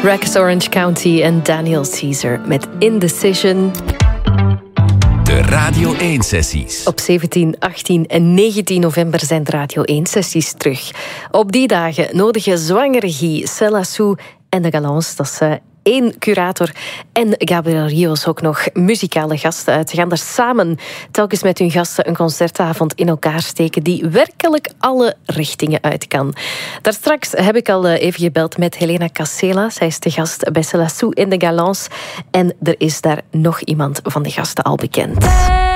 Rex Orange County en Daniel Caesar met Indecision. De Radio 1-sessies. Op 17, 18 en 19 november zijn de Radio 1-sessies terug. Op die dagen nodigen zwangere Guy, Céla Sou en de Galants, dat is één curator, en Gabriel Rios ook nog muzikale gasten uit. Ze gaan er samen telkens met hun gasten een concertavond in elkaar steken die werkelijk alle richtingen uit kan. Daarstraks heb ik al even gebeld met Helena Casela. Zij is de gast bij Céla Sou in de Galants. En er is daar nog iemand van de gasten al bekend.